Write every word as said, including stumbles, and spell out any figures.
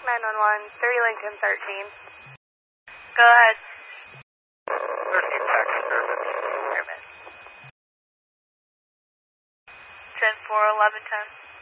nine one one, three Lincoln thirteen. Go ahead. thirteen Packer service. Service. ten four, eleven ten.